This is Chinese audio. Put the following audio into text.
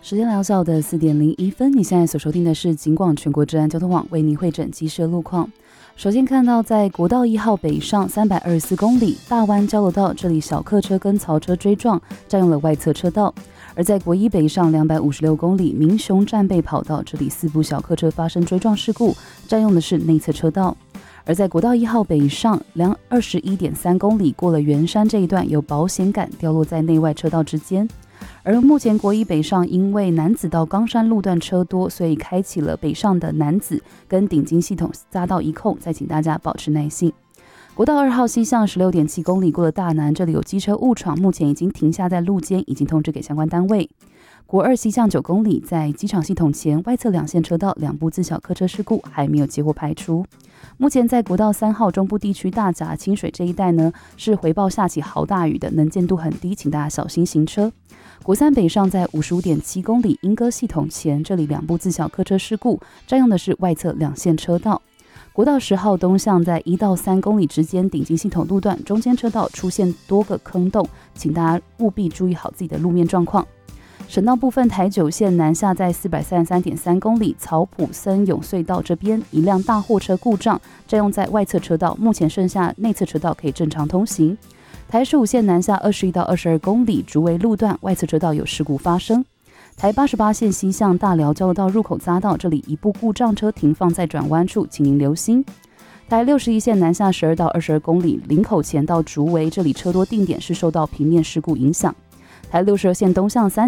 时间来到下午的4点01分，你现在所收听的是警广全国治安交通网为您汇整即时路况。首先看到在国道1号北上324公里大湾交流道，这里小客车跟槽车追撞，占用了外侧车道；而在国一北上256公里民雄战备跑道，这里4部小客车发生追撞事故，占用的是内侧车道。而在国道1号北上21.3公里过了圆山这一段，有保险杆掉落在内外车道之间。而目前国一北上因为南子到冈山路段车多，所以开启了北上的南子跟顶金系统匝道一控，再请大家保持耐性。国道2号西向16.7公里过了大南，这里有机车误闯，目前已经停下在路肩，已经通知给相关单位。国2西向9公里，在机场系统前外侧2线车道2部自小客车事故还没有接获排除。目前在国道3号中部地区大甲清水这一带呢，是回报下起豪大雨的，能见度很低，请大家小心行车。国3北上在55.7公里莺歌系统前，这里2部自小客车事故，占用的是外侧2线车道。国道10号东向在1到3公里之间顶级系统路段，中间车道出现多个坑洞，请大家务必注意好自己的路面状况。省道部分，台9线南下在433.3公里草埔森永隧道这边，一辆大货车故障，占用在外侧车道，目前剩下内侧车道可以正常通行。台15线南下21到22公里竹围路段，外侧车道有事故发生。台88线西向大寮交流道入口匝道，这里一部故障车停放在转弯处，请您留心。台61线南下12到22公里林口前到竹围，这里车多定点是受到平面事故影响。台62线东向3